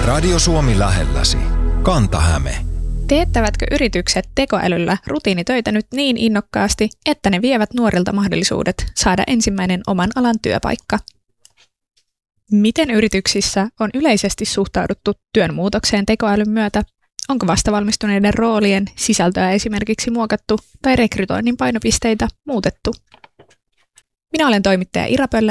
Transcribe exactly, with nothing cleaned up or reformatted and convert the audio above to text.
Radio Suomi lähelläsi. Kanta-Häme. Teettävätkö yritykset tekoälyllä rutiinitöitä nyt niin innokkaasti, että ne vievät nuorilta mahdollisuudet saada ensimmäinen oman alan työpaikka? Miten yrityksissä on yleisesti suhtauduttu työn muutokseen tekoälyn myötä? Onko vastavalmistuneiden roolien sisältöä esimerkiksi muokattu tai rekrytoinnin painopisteitä muutettu? Minä olen toimittaja Ira Pöllä